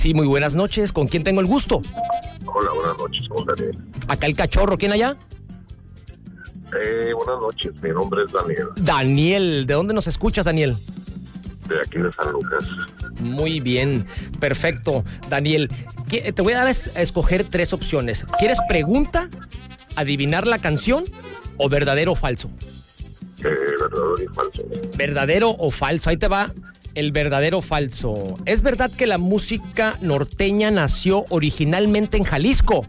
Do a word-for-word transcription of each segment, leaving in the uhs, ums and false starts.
Sí, muy buenas noches. ¿Con quién tengo el gusto? Hola, buenas noches, con Daniel. Acá el cachorro. ¿Quién allá? Eh, buenas noches, mi nombre es Daniel. Daniel. ¿De dónde nos escuchas, Daniel? De aquí de San Lucas. Muy bien, perfecto. Daniel, te voy a dar a escoger tres opciones. ¿Quieres pregunta, adivinar la canción o verdadero o falso? Eh, verdadero y falso. Verdadero o falso. Ahí te va el verdadero o falso. ¿Es verdad que la música norteña nació originalmente en Jalisco?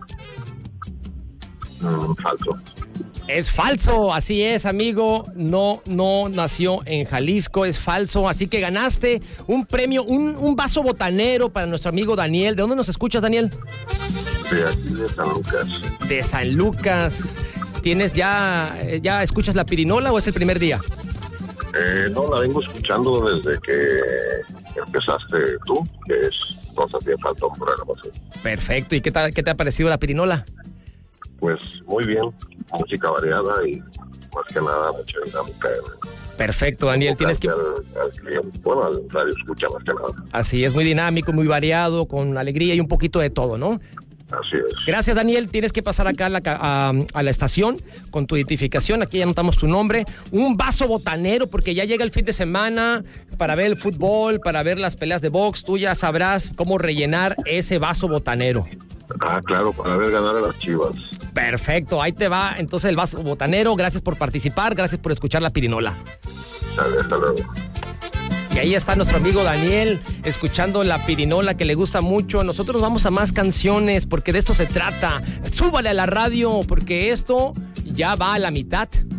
Mm, falso. Es falso, así es, amigo. No, no nació en Jalisco, es falso. Así que ganaste un premio, un, un vaso botanero para nuestro amigo Daniel. ¿De dónde nos escuchas, Daniel? De aquí de San Lucas. De San Lucas. ¿Tienes ya, ya escuchas la pirinola o es el primer día? Eh, no, la vengo escuchando desde que empezaste tú, que es, nos hacía falta un programa así. Perfecto. ¿Y qué te, qué te ha parecido la pirinola? Pues muy bien, música variada y más que nada mucha dinámica. Perfecto, Daniel, tienes que... Al, al cliente, bueno, al radio escucha más que nada. Así es, muy dinámico, muy variado, con alegría y un poquito de todo, ¿no? Así es. Gracias, Daniel. Tienes que pasar acá a la, a, a la estación con tu identificación. Aquí ya anotamos tu nombre. Un vaso botanero, porque ya llega el fin de semana para ver el fútbol, para ver las peleas de box. Tú ya sabrás cómo rellenar ese vaso botanero. Ah, claro, para ver ganar a las Chivas. Perfecto, ahí te va entonces el vaso botanero. Gracias por participar, gracias por escuchar la pirinola. Dale, hasta luego. Y ahí está nuestro amigo Daniel, escuchando la pirinola que le gusta mucho. Nosotros vamos a más canciones, porque de esto se trata. Súbale a la radio, porque esto ya va a la mitad.